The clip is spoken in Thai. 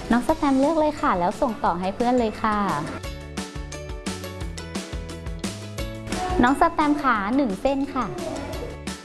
น้องสแตมป์เลือกเลยค่ะแล้วส่งต่อให้เพื่อนเลยค่ะน้องสแตมป์ขา1 เส้นค่ะ